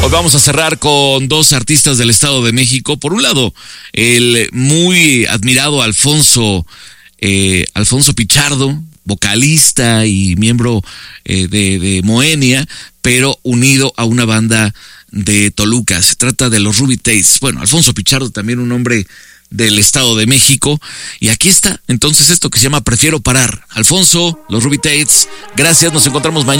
Hoy vamos a cerrar con dos artistas del Estado de México. Por un lado, el muy admirado Alfonso Pichardo, vocalista y miembro de Moenia, pero unido a una banda de Toluca. Se trata de los Ruby Tates. Bueno, Alfonso Pichardo, también un hombre del Estado de México. Y aquí está, entonces, esto que se llama Prefiero Parar. Alfonso, los Ruby Tates, gracias, nos encontramos mañana.